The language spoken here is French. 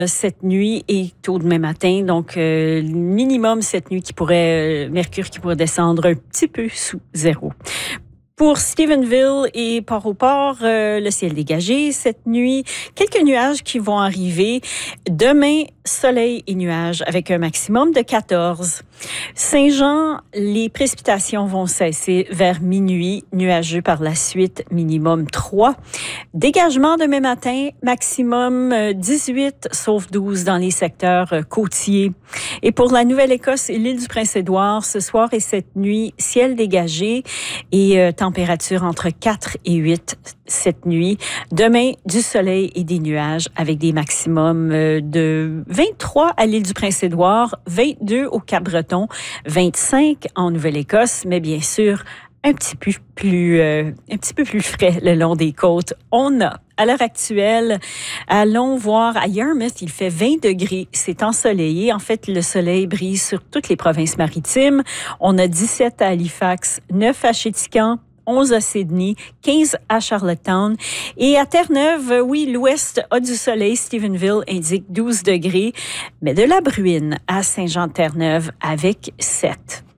cette nuit et tôt demain matin. Donc, minimum cette nuit mercure qui pourrait descendre un petit peu sous zéro. Pour Stephenville et Port-au-Port, le ciel dégagé cette nuit. Quelques nuages qui vont arriver. Demain, soleil et nuages avec un maximum de 14. Saint-Jean, les précipitations vont cesser vers minuit. Nuageux par la suite, minimum 3. Dégagement demain matin, maximum 18, sauf 12 dans les secteurs côtiers. Et pour la Nouvelle-Écosse et l'île du Prince-Édouard, ce soir et cette nuit, ciel dégagé et température entre 4 et 8 cette nuit. Demain, du soleil et des nuages avec des maximums de 23 à l'île du Prince-Édouard, 22 au Cap-Breton, 25 en Nouvelle-Écosse, mais bien sûr, un petit peu plus frais le long des côtes. On a, à l'heure actuelle, allons voir à Yarmouth, il fait 20 degrés. C'est ensoleillé. En fait, le soleil brille sur toutes les provinces maritimes. On a 17 à Halifax, 9 à Chéticamp, 11 à Sydney, 15 à Charlottetown. Et à Terre-Neuve, oui, l'ouest a du soleil. Stephenville indique 12 degrés, mais de la bruine à Saint-Jean-de-Terre-Neuve avec 7.